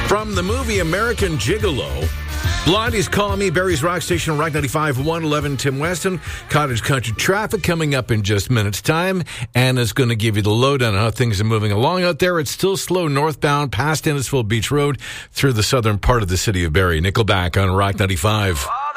From the movie American Gigolo, Blondie's Call Me, Barry's Rock Station, Rock 95, 111, Tim Weston, Cottage Country Traffic coming up in just minutes' time. Anna's going to give you the lowdown on how things are moving along out there. It's still slow northbound past Innisfil Beach Road through the southern part of the city of Barrie. Nickelback on Rock 95.